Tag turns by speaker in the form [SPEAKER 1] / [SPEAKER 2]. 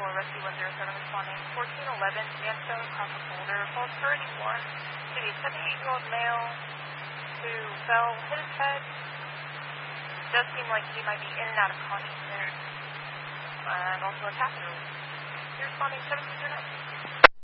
[SPEAKER 1] for Rescue 107 responding. 1411 Sandstone Copper Boulder, false priority 1. To a 78-year-old male who fell, hit his head. Does seem like he might be in and out of consciousness. And also a catheter. You're responding 709.